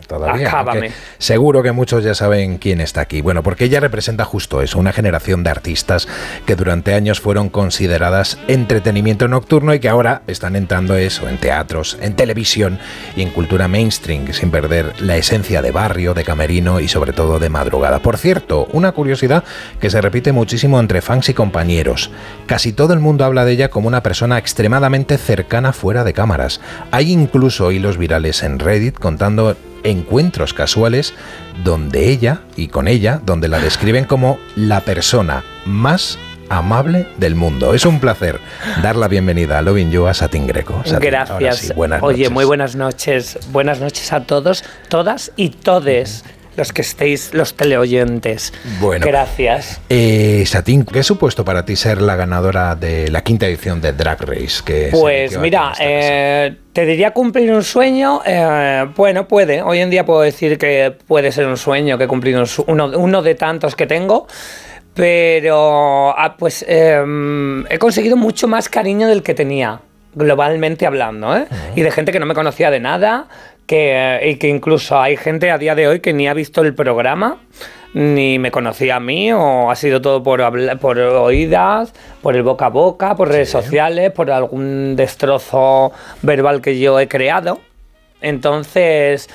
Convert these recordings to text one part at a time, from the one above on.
todavía. Acábame. Seguro que muchos ya saben quién está aquí. Bueno, porque ella representa justo eso, una generación de artistas que durante años fueron consideradas entretenimiento nocturno y que ahora están entrando eso en teatros, en televisión y en cultura mainstream, sin perder la esencia de barrio, de camerino y sobre todo de madrugada. Por cierto, una curiosidad que se repite muchísimo entre fans y compañeros. Casi todo el mundo habla de ella como una persona extremadamente cercana fuera de cámaras. Hay incluso hilos virales en Reddit contando encuentros casuales donde ella y con ella, donde la describen como la persona más amable del mundo. Es un placer dar la bienvenida a Lovin' You a Satín Greco. Satín, gracias. Sí, buenas Oye, noches. muy buenas noches. Buenas noches a todos, todas y todes los que estéis, los teleoyentes. Bueno, gracias. Satín, ¿qué ha supuesto para ti ser la ganadora de la 5ª edición de Drag Race? Pues mira, te diría cumplir un sueño. Bueno, puede. Hoy en día puedo decir que puede ser un sueño, que he cumplido uno de tantos que tengo. Pero pues he conseguido mucho más cariño del que tenía, globalmente hablando, ¿eh? Y de gente que no me conocía de nada, y que incluso hay gente a día de hoy que ni ha visto el programa, ni me conocía a mí, o ha sido todo por oídas, por el boca a boca, por redes sociales, por algún destrozo verbal que yo he creado. Entonces,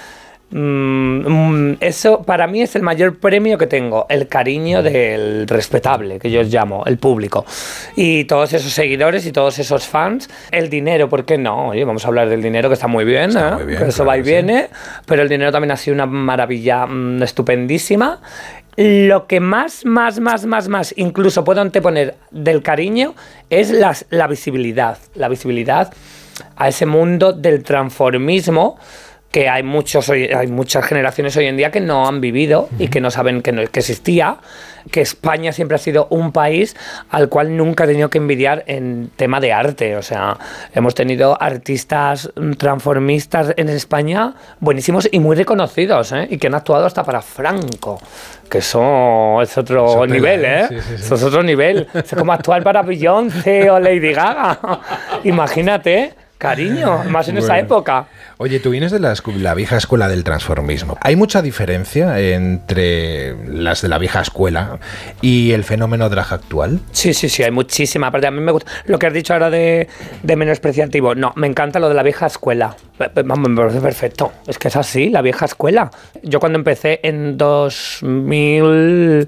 eso para mí es el mayor premio que tengo, el cariño del respetable, que yo os llamo, el público, y todos esos seguidores y todos esos fans. El dinero, ¿por qué no? Oye, vamos a hablar del dinero, que está muy bien, está muy bien, que eso va y viene, pero el dinero también ha sido una maravilla estupendísima. Lo que más, incluso puedo anteponer del cariño es la visibilidad a ese mundo del transformismo, que hay muchas generaciones hoy en día que no han vivido y que no saben que existía, que España siempre ha sido un país al cual nunca he tenido que envidiar en tema de arte. O sea, hemos tenido artistas transformistas en España buenísimos y muy reconocidos, ¿eh? Y que han actuado hasta para Franco, que eso es otro nivel, ¿eh? Sí. Eso es otro nivel. Es como actuar para Beyoncé o Lady Gaga. Imagínate. Cariño, más en esa época. Oye, tú vienes de la vieja escuela del transformismo. ¿Hay mucha diferencia entre las de la vieja escuela y el fenómeno drag actual? Sí, hay muchísima. Aparte, a mí me gusta lo que has dicho ahora de menospreciativo. No, me encanta lo de la vieja escuela. Vamos, me parece perfecto. Es que es así, la vieja escuela. Yo cuando empecé en 2000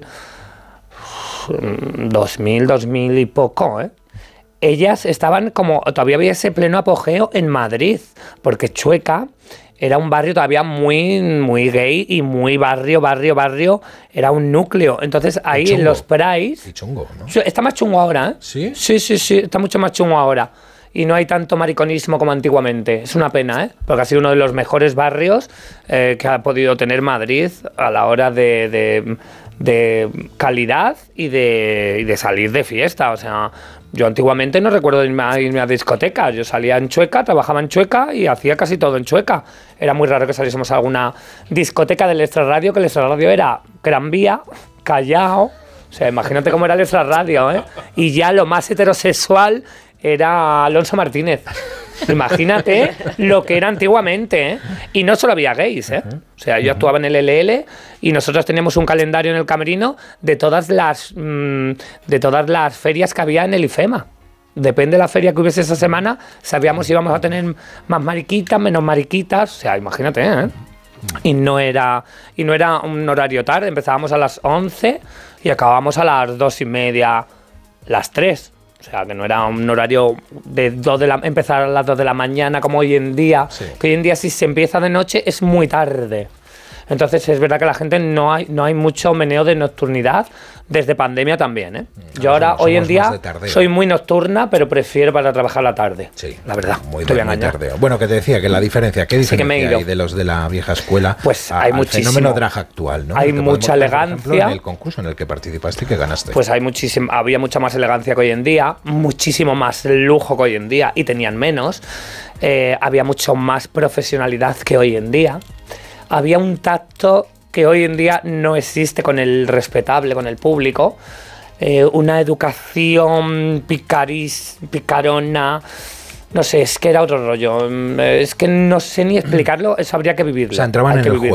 y poco, ellas estaban como, todavía había ese pleno apogeo en Madrid, porque Chueca era un barrio todavía muy gay y muy barrio, era un núcleo. Entonces ahí en los Prides... Y chungo, ¿no? Está más chungo ahora, ¿eh? ¿Sí? Sí, está mucho más chungo ahora. Y no hay tanto mariconismo como antiguamente. Es una pena, ¿eh? Porque ha sido uno de los mejores barrios que ha podido tener Madrid a la hora de calidad y de salir de fiesta. O sea, yo antiguamente no recuerdo irme a discotecas. Yo salía en Chueca, trabajaba en Chueca y hacía casi todo en Chueca. Era muy raro que saliésemos a alguna discoteca del extrarradio, que el extrarradio era Gran Vía, Callao. O sea, imagínate cómo era el extrarradio, ¿eh? Y ya lo más heterosexual era Alonso Martínez. Imagínate lo que era antiguamente, ¿eh? Y no solo había gays, ¿eh? O sea, yo actuaba en el LL y nosotros teníamos un calendario en el camerino de todas las ferias que había en el IFEMA. Depende de la feria que hubiese esa semana, sabíamos si íbamos a tener más mariquitas, menos mariquitas. O sea, imagínate, ¿eh? Y no era un horario tarde. Empezábamos a las 11 y acabábamos a las 2:30, las 3. O sea, que no era un horario de empezar a las 2 de la mañana como hoy en día. Sí. Que hoy en día si se empieza de noche es muy tarde. Entonces es verdad que la gente no hay mucho meneo de nocturnidad desde pandemia también, ¿eh? Yo ahora, hoy en día, soy muy nocturna, pero prefiero para trabajar la tarde. Sí, la verdad. Muy tardeo. Bueno, que te decía que la diferencia, ¿qué diferencia hay de los de la vieja escuela pues hay al fenómeno drag actual, ¿no? Hay mucha elegancia. Por ejemplo, en el concurso en el que participaste y que ganaste. Pues había mucha más elegancia que hoy en día, muchísimo más lujo que hoy en día, y tenían menos. Había mucho más profesionalidad que hoy en día. Había un tacto que hoy en día no existe con el respetable, con el público. Una educación picarona. No sé, es que era otro rollo. Es que no sé ni explicarlo, eso habría que vivirlo. O sea, entraban en el juego.